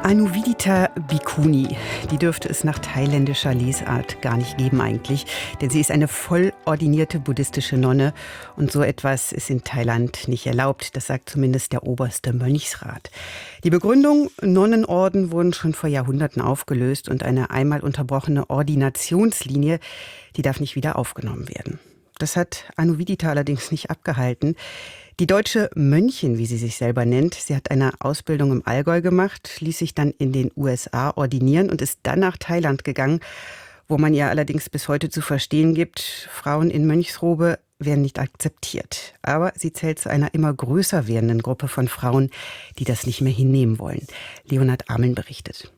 Anuvidita Bhikkhuni, die dürfte es nach thailändischer Lesart gar nicht geben eigentlich, denn sie ist eine voll ordinierte buddhistische Nonne und so etwas ist in Thailand nicht erlaubt, das sagt zumindest der oberste Mönchsrat. Die Begründung: Nonnenorden wurden schon vor Jahrhunderten aufgelöst und eine einmal unterbrochene Ordinationslinie, die darf nicht wieder aufgenommen werden. Das hat Anuvidita allerdings nicht abgehalten. Die deutsche Mönchin, wie sie sich selber nennt, sie hat eine Ausbildung im Allgäu gemacht, ließ sich dann in den USA ordinieren und ist dann nach Thailand gegangen, wo man ihr allerdings bis heute zu verstehen gibt, Frauen in Mönchsrobe werden nicht akzeptiert. Aber sie zählt zu einer immer größer werdenden Gruppe von Frauen, die das nicht mehr hinnehmen wollen. Leonhard Ameln berichtet.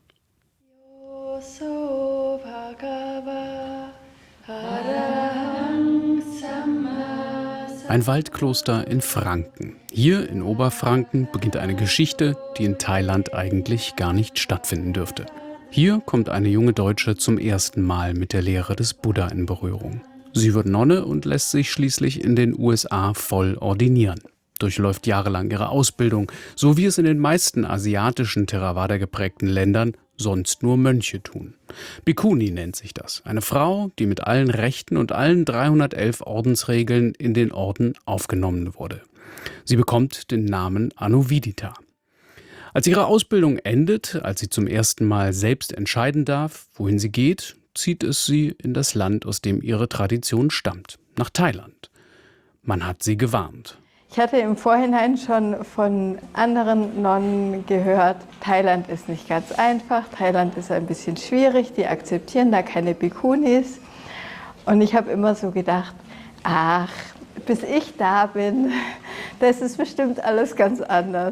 Ein Waldkloster in Franken. Hier in Oberfranken beginnt eine Geschichte, die in Thailand eigentlich gar nicht stattfinden dürfte. Hier kommt eine junge Deutsche zum ersten Mal mit der Lehre des Buddha in Berührung. Sie wird Nonne und lässt sich schließlich in den USA voll ordinieren. Durchläuft jahrelang ihre Ausbildung, so wie es in den meisten asiatischen Theravada geprägten Ländern sonst nur Mönche tun. Bhikkhuni nennt sich das. Eine Frau, die mit allen Rechten und allen 311 Ordensregeln in den Orden aufgenommen wurde. Sie bekommt den Namen Anuvidita. Als ihre Ausbildung endet, als sie zum ersten Mal selbst entscheiden darf, wohin sie geht, zieht es sie in das Land, aus dem ihre Tradition stammt, nach Thailand. Man hat sie gewarnt. Ich hatte im Vorhinein schon von anderen Nonnen gehört, Thailand ist nicht ganz einfach, Thailand ist ein bisschen schwierig, die akzeptieren da keine Bhikkhunis. Und ich habe immer so gedacht, ach, bis ich da bin, das ist bestimmt alles ganz anders.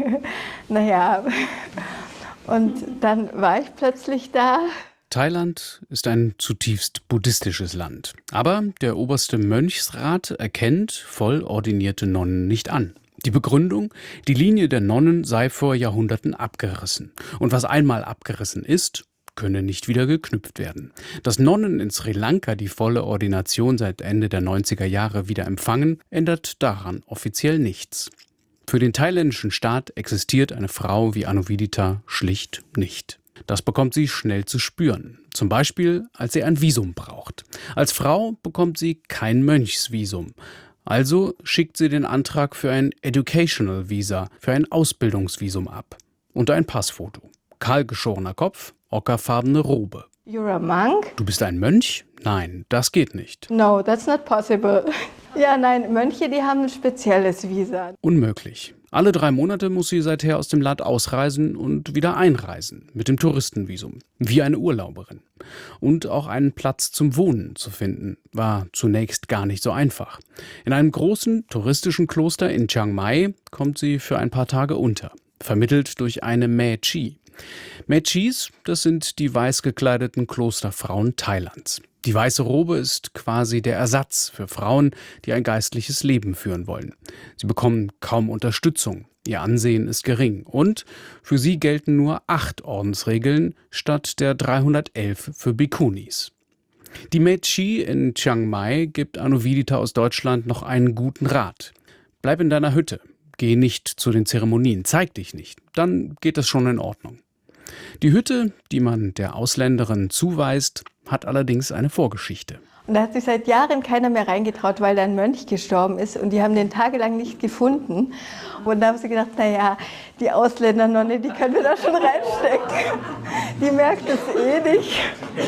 Naja, und dann war ich plötzlich da. Thailand ist ein zutiefst buddhistisches Land. Aber der oberste Mönchsrat erkennt voll ordinierte Nonnen nicht an. Die Begründung: Die Linie der Nonnen sei vor Jahrhunderten abgerissen. Und was einmal abgerissen ist, könne nicht wieder geknüpft werden. Dass Nonnen in Sri Lanka die volle Ordination seit Ende der 90er Jahre wieder empfangen, ändert daran offiziell nichts. Für den thailändischen Staat existiert eine Frau wie Anuvidita schlicht nicht. Das bekommt sie schnell zu spüren. Zum Beispiel, als sie ein Visum braucht. Als Frau bekommt sie kein Mönchsvisum. Also schickt sie den Antrag für ein Educational Visa, für ein Ausbildungsvisum ab. Und ein Passfoto. Kahlgeschorener Kopf, ockerfarbene Robe. You're a monk? Du bist ein Mönch? Nein, das geht nicht. No, that's not possible. Ja, nein, Mönche, die haben ein spezielles Visa. Unmöglich. Alle 3 Monate muss sie seither aus dem Land ausreisen und wieder einreisen, mit dem Touristenvisum, wie eine Urlauberin. Und auch einen Platz zum Wohnen zu finden, war zunächst gar nicht so einfach. In einem großen touristischen Kloster in Chiang Mai kommt sie für ein paar Tage unter, vermittelt durch eine Mae Chi. Mae Chis, das sind die weiß gekleideten Klosterfrauen Thailands. Die weiße Robe ist quasi der Ersatz für Frauen, die ein geistliches Leben führen wollen. Sie bekommen kaum Unterstützung, ihr Ansehen ist gering und für sie gelten nur 8 Ordensregeln statt der 311 für Bhikkhunis. Die Mae Chi in Chiang Mai gibt Anuvidita aus Deutschland noch einen guten Rat. Bleib in deiner Hütte, geh nicht zu den Zeremonien, zeig dich nicht, dann geht es schon in Ordnung. Die Hütte, die man der Ausländerin zuweist, hat allerdings eine Vorgeschichte. Und da hat sich seit Jahren keiner mehr reingetraut, weil da ein Mönch gestorben ist und die haben den tagelang nicht gefunden. Und da haben sie gedacht, naja, die Ausländernonne, die können wir da schon reinstecken. Die merkt es eh nicht.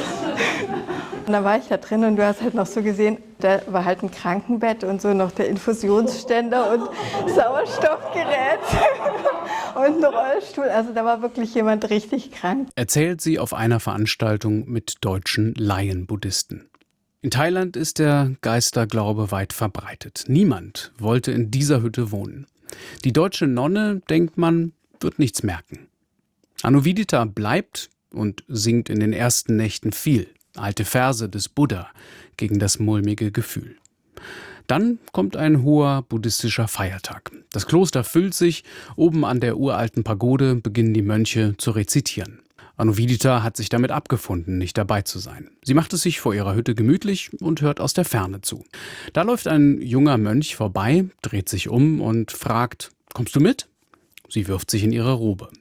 Und dann war ich da drin und du hast halt noch so gesehen, da war halt ein Krankenbett und so noch der Infusionsständer und Sauerstoffgerät und ein Rollstuhl. Also da war wirklich jemand richtig krank. Erzählt sie auf einer Veranstaltung mit deutschen Laienbuddhisten. In Thailand ist der Geisterglaube weit verbreitet. Niemand wollte in dieser Hütte wohnen. Die deutsche Nonne, denkt man, wird nichts merken. Anuvidita bleibt und singt in den ersten Nächten viel alte Verse des Buddha gegen das mulmige Gefühl. Dann kommt ein hoher buddhistischer Feiertag. Das Kloster füllt sich, oben an der uralten Pagode beginnen die Mönche zu rezitieren. Anuvidita hat sich damit abgefunden, nicht dabei zu sein. Sie macht es sich vor ihrer Hütte gemütlich und hört aus der Ferne zu. Da läuft ein junger Mönch vorbei, dreht sich um und fragt: Kommst du mit? Sie wirft sich in ihre Robe.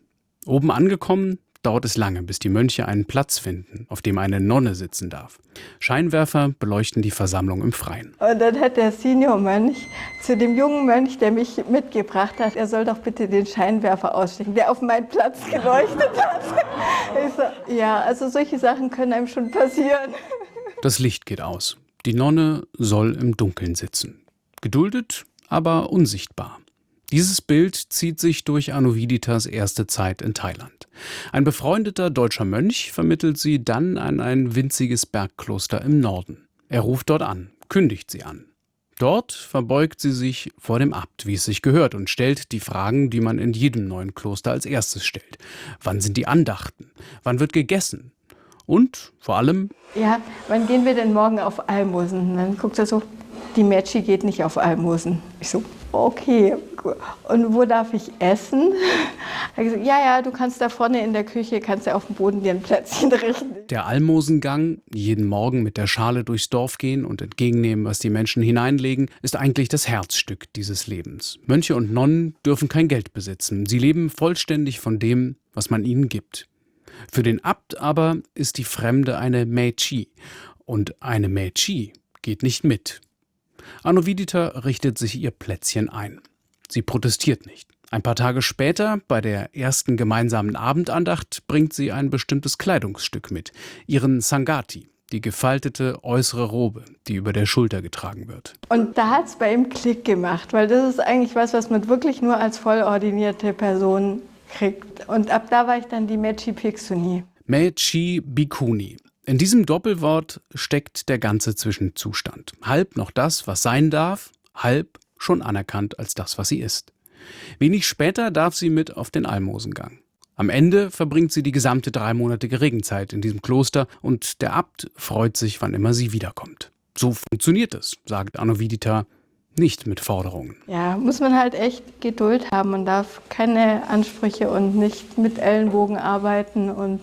Oben angekommen, dauert es lange, bis die Mönche einen Platz finden, auf dem eine Nonne sitzen darf. Scheinwerfer beleuchten die Versammlung im Freien. Und dann hat der Senior-Mönch zu dem jungen Mönch, der mich mitgebracht hat, er soll doch bitte den Scheinwerfer ausstecken, der auf meinen Platz geleuchtet hat. Ich so, ja, also solche Sachen können einem schon passieren. Das Licht geht aus. Die Nonne soll im Dunkeln sitzen. Geduldet, aber unsichtbar. Dieses Bild zieht sich durch Anuviditas erste Zeit in Thailand. Ein befreundeter deutscher Mönch vermittelt sie dann an ein winziges Bergkloster im Norden. Er ruft dort an, kündigt sie an. Dort verbeugt sie sich vor dem Abt, wie es sich gehört, und stellt die Fragen, die man in jedem neuen Kloster als erstes stellt. Wann sind die Andachten? Wann wird gegessen? Und vor allem: Ja, wann gehen wir denn morgen auf Almosen? Und dann guckt er so, die Mätschi geht nicht auf Almosen. Ich so, okay. Und wo darf ich essen? Er hat gesagt, ja, du kannst da vorne in der Küche, kannst du auf dem Boden dir ein Plätzchen richten. Der Almosengang, jeden Morgen mit der Schale durchs Dorf gehen und entgegennehmen, was die Menschen hineinlegen, ist eigentlich das Herzstück dieses Lebens. Mönche und Nonnen dürfen kein Geld besitzen. Sie leben vollständig von dem, was man ihnen gibt. Für den Abt aber ist die Fremde eine Mätschi. Und eine Mätschi geht nicht mit. Anuvidita richtet sich ihr Plätzchen ein. Sie protestiert nicht. Ein paar Tage später, bei der ersten gemeinsamen Abendandacht, bringt sie ein bestimmtes Kleidungsstück mit, ihren Sangati, die gefaltete äußere Robe, die über der Schulter getragen wird. Und da hat es bei ihm Klick gemacht, weil das ist eigentlich was man wirklich nur als vollordinierte Person kriegt. Und ab da war ich dann die Mätschi Bhikshuni. Mätschi Bhikkhuni. In diesem Doppelwort steckt der ganze Zwischenzustand. Halb noch das, was sein darf, halb schon anerkannt als das, was sie ist. Wenig später darf sie mit auf den Almosengang. Am Ende verbringt sie die gesamte 3-monatige Regenzeit in diesem Kloster und der Abt freut sich, wann immer sie wiederkommt. So funktioniert es, sagt Anuvidita, nicht mit Forderungen. Ja, muss man halt echt Geduld haben. Man darf keine Ansprüche und nicht mit Ellenbogen arbeiten und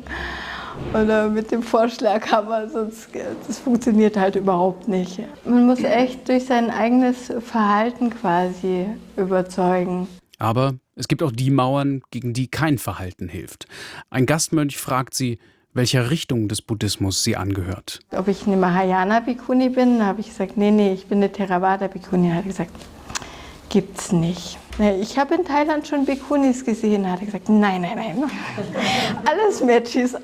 oder mit dem Vorschlaghammer, sonst das funktioniert halt überhaupt nicht. Man muss echt durch sein eigenes Verhalten quasi überzeugen. Aber es gibt auch die Mauern, gegen die kein Verhalten hilft. Ein Gastmönch fragt sie, welcher Richtung des Buddhismus sie angehört. Ob ich eine Mahayana Bhikkhuni bin, da habe ich gesagt, nee, ich bin eine Theravada Bhikkhuni. Da hat er gesagt, gibt's nicht. Ich habe in Thailand schon Bhikkhunis gesehen, hat er gesagt, nein. Alles Mätschis.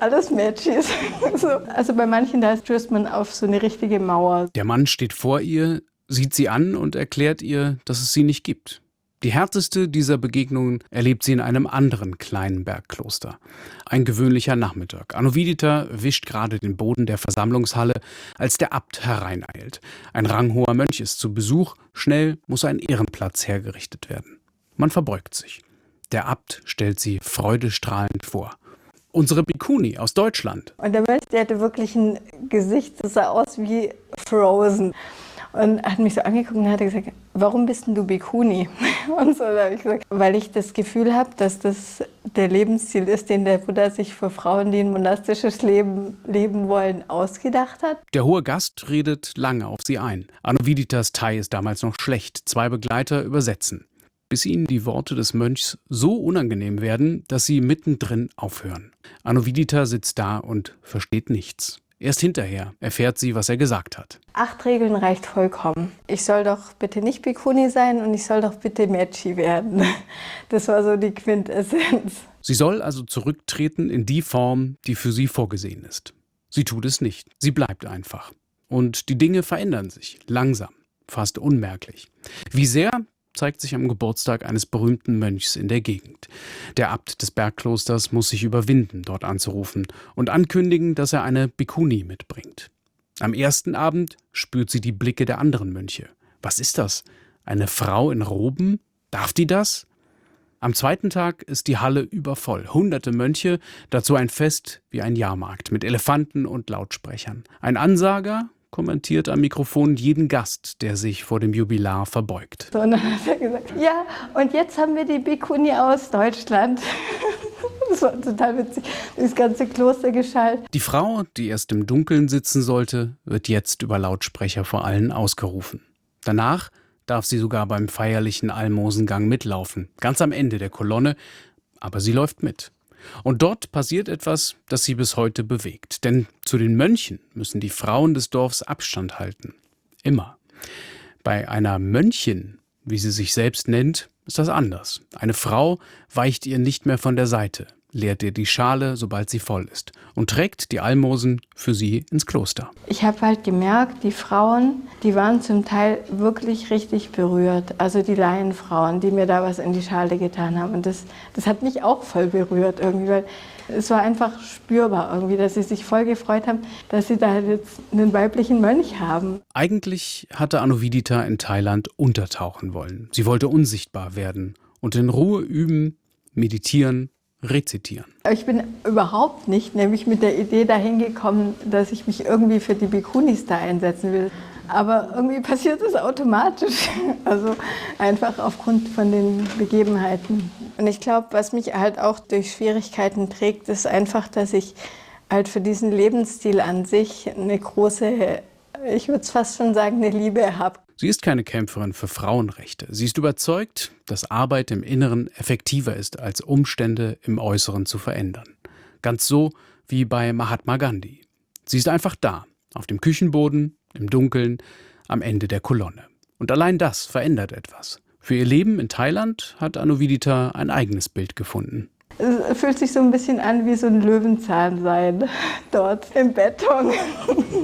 Also bei manchen, da stößt man auf so eine richtige Mauer. Der Mann steht vor ihr, sieht sie an und erklärt ihr, dass es sie nicht gibt. Die härteste dieser Begegnungen erlebt sie in einem anderen kleinen Bergkloster. Ein gewöhnlicher Nachmittag. Anuvidita wischt gerade den Boden der Versammlungshalle, als der Abt hereineilt. Ein ranghoher Mönch ist zu Besuch. Schnell muss ein Ehrenplatz hergerichtet werden. Man verbeugt sich. Der Abt stellt sie freudestrahlend vor. Unsere Bhikkhuni aus Deutschland. Und der Mönch, der hatte wirklich ein Gesicht, das sah aus wie Frozen. Und hat mich so angeguckt und hat gesagt, warum bist denn du Bhikkhuni? Und so habe ich gesagt, weil ich das Gefühl habe, dass das der Lebensstil ist, den der Buddha sich für Frauen, die ein monastisches Leben leben wollen, ausgedacht hat. Der hohe Gast redet lange auf sie ein. Anuviditas Thai ist damals noch schlecht. 2 Begleiter übersetzen. Bis ihnen die Worte des Mönchs so unangenehm werden, dass sie mittendrin aufhören. Anuvidita sitzt da und versteht nichts. Erst hinterher erfährt sie, was er gesagt hat. 8 Regeln reicht vollkommen. Ich soll doch bitte nicht Bhikkhuni sein und ich soll doch bitte Mätschi werden. Das war so die Quintessenz. Sie soll also zurücktreten in die Form, die für sie vorgesehen ist. Sie tut es nicht. Sie bleibt einfach. Und die Dinge verändern sich. Langsam. Fast unmerklich. Wie sehr, zeigt sich am Geburtstag eines berühmten Mönchs in der Gegend. Der Abt des Bergklosters muss sich überwinden, dort anzurufen und ankündigen, dass er eine Bhikkhuni mitbringt. Am ersten Abend spürt sie die Blicke der anderen Mönche. Was ist das? Eine Frau in Roben? Darf die das? Am zweiten Tag ist die Halle übervoll. Hunderte Mönche, dazu ein Fest wie ein Jahrmarkt mit Elefanten und Lautsprechern. Ein Ansager kommentiert am Mikrofon jeden Gast, der sich vor dem Jubilar verbeugt. So, und dann hat er gesagt, ja, und jetzt haben wir die Bhikkhuni aus Deutschland. Das war total witzig, das ganze Kloster geschallt. Die Frau, die erst im Dunkeln sitzen sollte, wird jetzt über Lautsprecher vor allen ausgerufen. Danach darf sie sogar beim feierlichen Almosengang mitlaufen, ganz am Ende der Kolonne, aber sie läuft mit. Und dort passiert etwas, das sie bis heute bewegt. Denn zu den Mönchen müssen die Frauen des Dorfs Abstand halten. Immer. Bei einer Mönchin, wie sie sich selbst nennt, ist das anders. Eine Frau weicht ihr nicht mehr von der Seite, leert ihr die Schale, sobald sie voll ist, und trägt die Almosen für sie ins Kloster. Ich habe halt gemerkt, die Frauen, die waren zum Teil wirklich richtig berührt. Also die Laienfrauen, die mir da was in die Schale getan haben. Und das hat mich auch voll berührt irgendwie, weil es war einfach spürbar irgendwie, dass sie sich voll gefreut haben, dass sie da jetzt einen weiblichen Mönch haben. Eigentlich hatte Anuvidita in Thailand untertauchen wollen. Sie wollte unsichtbar werden und in Ruhe üben, meditieren, rezitieren. Ich bin überhaupt nicht nämlich mit der Idee dahin gekommen, dass ich mich irgendwie für die Bhikkhunis da einsetzen will. Aber irgendwie passiert es automatisch, also einfach aufgrund von den Begebenheiten. Und ich glaube, was mich halt auch durch Schwierigkeiten trägt, ist einfach, dass ich halt für diesen Lebensstil an sich eine große, ich würde es fast schon sagen, eine Liebe habe. Sie ist keine Kämpferin für Frauenrechte. Sie ist überzeugt, dass Arbeit im Inneren effektiver ist, als Umstände im Äußeren zu verändern. Ganz so wie bei Mahatma Gandhi. Sie ist einfach da, auf dem Küchenboden, im Dunkeln, am Ende der Kolonne. Und allein das verändert etwas. Für ihr Leben in Thailand hat Anuvidita ein eigenes Bild gefunden. Es fühlt sich so ein bisschen an wie so ein Löwenzahnsein dort im Beton.